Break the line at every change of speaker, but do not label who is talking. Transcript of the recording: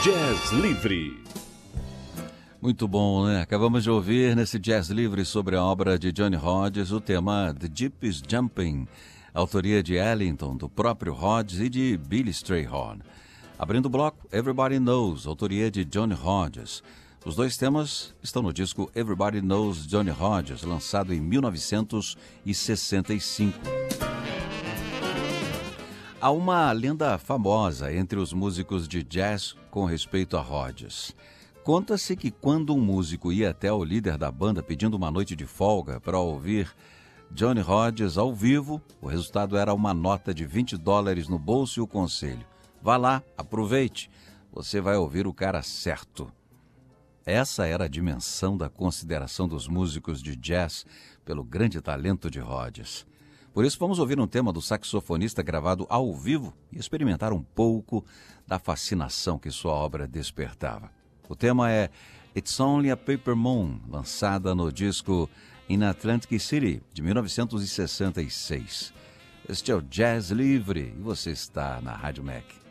Jazz Livre.
Muito bom, né? Acabamos de ouvir nesse Jazz Livre sobre a obra de Johnny Hodges o tema The Jeep is Jumping, autoria de Ellington, do próprio Hodges e de Billy Strayhorn. Abrindo o bloco, Everybody Knows, autoria de Johnny Hodges. Os dois temas estão no disco Everybody Knows Johnny Hodges, lançado em 1965. Há uma lenda famosa entre os músicos de jazz com respeito a Hodges. Conta-se que quando um músico ia até o líder da banda pedindo uma noite de folga para ouvir Johnny Hodges ao vivo, o resultado era uma nota de $20 no bolso e o conselho: vá lá, aproveite, você vai ouvir o cara certo. Essa era a dimensão da consideração dos músicos de jazz pelo grande talento de Hodges. Por isso, vamos ouvir um tema do saxofonista gravado ao vivo e experimentar um pouco da fascinação que sua obra despertava. O tema é It's Only a Paper Moon, lançada no disco In Atlantic City, de 1966. Este é o Jazz Livre e você está na Rádio Mac.